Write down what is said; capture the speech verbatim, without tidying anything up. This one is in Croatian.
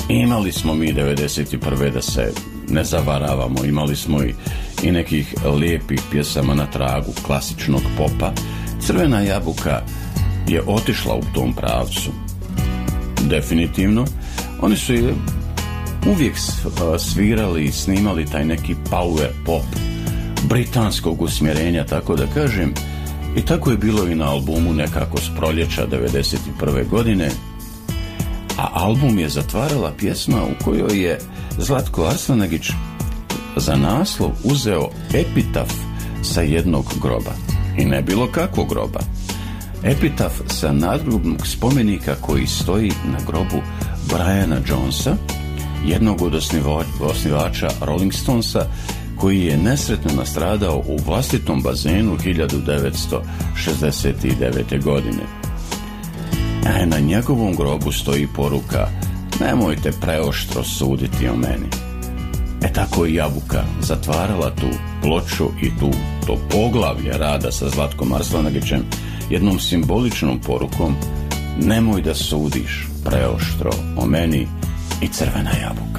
Imali smo mi devedeset prve da se ne zavaravamo, imali smo i, i nekih lijepih pjesama na tragu klasičnog popa. Crvena jabuka je otišla u tom pravcu. Definitivno. Oni su je uvijek svirali i snimali taj neki power pop britanskog usmjerenja, tako da kažem. I tako je bilo i na albumu Nekako s proljeća devedeset prve godine. A album je zatvarala pjesma u kojoj je Zlatko Arslanagich za naslov uzeo epitaf sa jednog groba. I ne bilo kakvog groba. Epitaf sa nadgrobnog spomenika koji stoji na grobu Briana Jonesa, jednog od osnivača Rolling Stonesa, koji je nesretno nastradao u vlastitom bazenu hiljadu devetsto šezdeset devete. godine. A na njegovom grobu stoji poruka: nemojte preoštro suditi o meni. E tako i Jabuka zatvarala tu ploču i tu to poglavlje rada sa Zlatkom Arslanagićem jednom simboličnom porukom: nemoj da sudiš preoštro o meni. I Crvena jabuka.